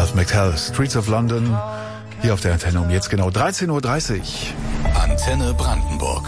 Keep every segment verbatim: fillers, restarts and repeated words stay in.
Health McTell, Streets of London, hier auf der Antenne um jetzt genau dreizehn Uhr dreißig. Antenne Brandenburg.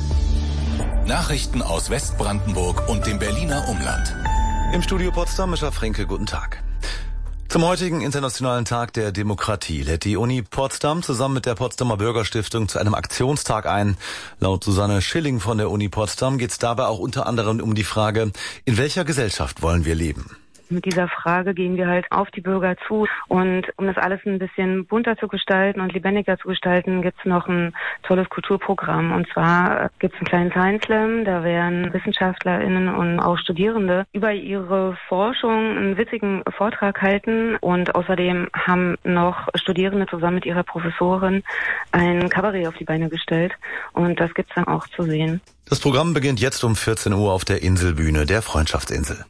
Nachrichten aus Westbrandenburg und dem Berliner Umland. Im Studio Potsdam, Mischa Fränke, guten Tag. Zum heutigen Internationalen Tag der Demokratie lädt die Uni Potsdam zusammen mit der Potsdamer Bürgerstiftung zu einem Aktionstag ein. Laut Susanne Schilling von der Uni Potsdam geht es dabei auch unter anderem um die Frage, in welcher Gesellschaft wollen wir leben? Mit dieser Frage gehen wir halt auf die Bürger zu, und um das alles ein bisschen bunter zu gestalten und lebendiger zu gestalten, gibt's noch ein tolles Kulturprogramm. Und zwar gibt's einen kleinen Science Slam, da werden WissenschaftlerInnen und auch Studierende über ihre Forschung einen witzigen Vortrag halten, und außerdem haben noch Studierende zusammen mit ihrer Professorin ein Kabarett auf die Beine gestellt, und das gibt's dann auch zu sehen. Das Programm beginnt jetzt um vierzehn Uhr auf der Inselbühne der Freundschaftsinsel.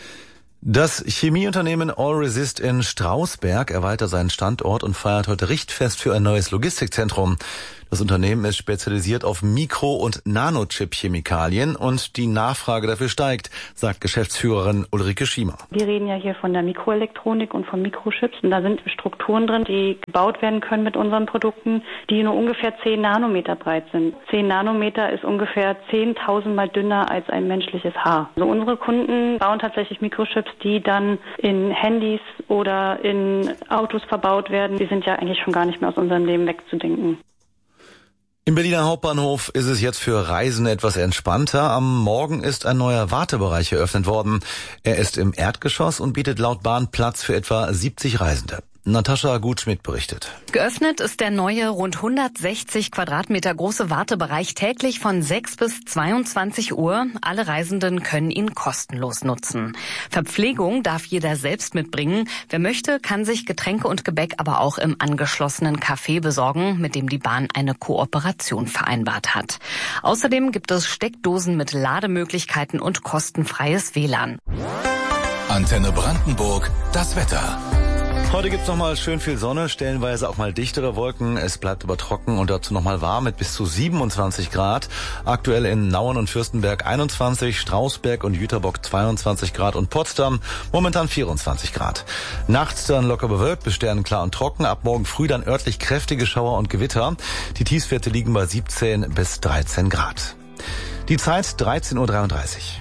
Das Chemieunternehmen Allresist in Strausberg erweitert seinen Standort und feiert heute Richtfest für ein neues Logistikzentrum. Das Unternehmen ist spezialisiert auf Mikro- und Nanochip-Chemikalien und die Nachfrage dafür steigt, sagt Geschäftsführerin Ulrike Schiemer. Wir reden ja hier von der Mikroelektronik und von Mikrochips, und da sind Strukturen drin, die gebaut werden können mit unseren Produkten, die nur ungefähr zehn Nanometer breit sind. zehn Nanometer ist ungefähr zehntausend Mal dünner als ein menschliches Haar. Also unsere Kunden bauen tatsächlich Mikrochips, die dann in Handys oder in Autos verbaut werden. Die sind ja eigentlich schon gar nicht mehr aus unserem Leben wegzudenken. Im Berliner Hauptbahnhof ist es jetzt für Reisende etwas entspannter. Am Morgen ist ein neuer Wartebereich eröffnet worden. Er ist im Erdgeschoss und bietet laut Bahn Platz für etwa siebzig Reisende. Natascha Gutschmidt berichtet. Geöffnet ist der neue, rund hundertsechzig Quadratmeter große Wartebereich täglich von sechs bis zweiundzwanzig Uhr. Alle Reisenden können ihn kostenlos nutzen. Verpflegung darf jeder selbst mitbringen. Wer möchte, kann sich Getränke und Gebäck aber auch im angeschlossenen Café besorgen, mit dem die Bahn eine Kooperation vereinbart hat. Außerdem gibt es Steckdosen mit Lademöglichkeiten und kostenfreies W L A N. Antenne Brandenburg, das Wetter. Heute gibt's noch mal schön viel Sonne, stellenweise auch mal dichtere Wolken. Es bleibt aber trocken und dazu noch mal warm mit bis zu siebenundzwanzig Grad. Aktuell in Nauen und Fürstenberg einundzwanzig, Strausberg und Jüterbock zweiundzwanzig Grad und Potsdam momentan vierundzwanzig Grad. Nachts dann locker bewölkt, bis sternenklar und trocken. Ab morgen früh dann örtlich kräftige Schauer und Gewitter. Die Tiefstwerte liegen bei siebzehn bis dreizehn Grad. Die Zeit dreizehn Uhr dreiunddreißig.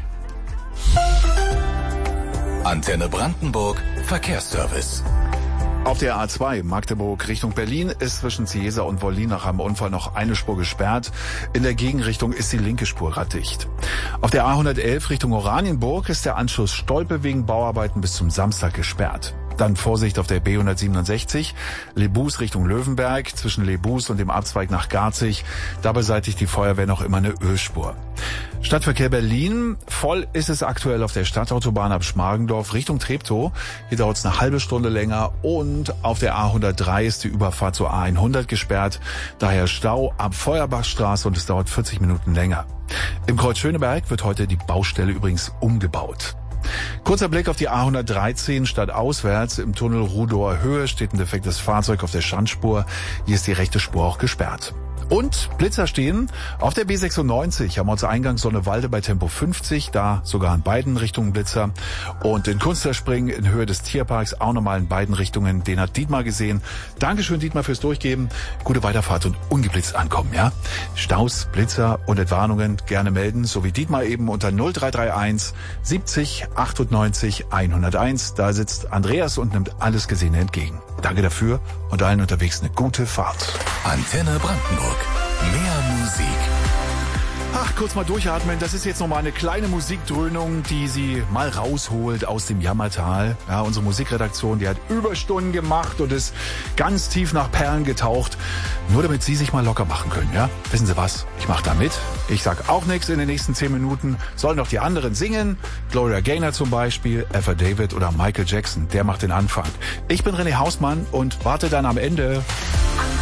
Antenne Brandenburg, Verkehrsservice. Auf der A zwei Magdeburg Richtung Berlin ist zwischen Ciesa und Wollin nach einem Unfall noch eine Spur gesperrt. In der Gegenrichtung ist die linke Spur raddicht. Auf der A hundertelf Richtung Oranienburg ist der Anschluss Stolpe wegen Bauarbeiten bis zum Samstag gesperrt. Dann Vorsicht auf der B hundertsiebenundsechzig, Lebus Richtung Löwenberg, zwischen Lebus und dem Abzweig nach Garzig. Da beseitigt die Feuerwehr noch immer eine Ölspur. Stadtverkehr Berlin, voll ist es aktuell auf der Stadtautobahn ab Schmargendorf Richtung Treptow. Hier dauert es eine halbe Stunde länger, und auf der A hundertdrei ist die Überfahrt zur A hundert gesperrt. Daher Stau ab Feuerbachstraße, und es dauert vierzig Minuten länger. Im Kreuz Schöneberg wird heute die Baustelle übrigens umgebaut. Kurzer Blick auf die A hundertdreizehn stadtauswärts. Im Tunnel Rudower Höhe steht ein defektes Fahrzeug auf der Schandspur. Hier ist die rechte Spur auch gesperrt. Und Blitzer stehen auf der B sechsundneunzig am Ortseingang Sonnewalde bei Tempo fünfzig, da sogar in beiden Richtungen Blitzer. Und den Kunsterspringen in Höhe des Tierparks auch nochmal in beiden Richtungen. Den hat Dietmar gesehen. Dankeschön, Dietmar, fürs Durchgeben. Gute Weiterfahrt und ungeblitzt ankommen, ja? Staus, Blitzer und Entwarnungen gerne melden, so wie Dietmar eben unter null drei drei eins siebzig achtundneunzig hunderteins. Da sitzt Andreas und nimmt alles Gesehene entgegen. Danke dafür und allen unterwegs eine gute Fahrt. Antenne Brandenburg. Mehr Musik. Ach, kurz mal durchatmen. Das ist jetzt nochmal eine kleine Musikdröhnung, die Sie mal rausholt aus dem Jammertal. Ja, unsere Musikredaktion, die hat Überstunden gemacht und ist ganz tief nach Perlen getaucht. Nur damit Sie sich mal locker machen können, ja? Wissen Sie was? Ich mache da mit. Ich sag auch nichts in den nächsten zehn Minuten. Sollen doch die anderen singen. Gloria Gaynor zum Beispiel, Eva David oder Michael Jackson. Der macht den Anfang. Ich bin René Hausmann und warte dann am Ende.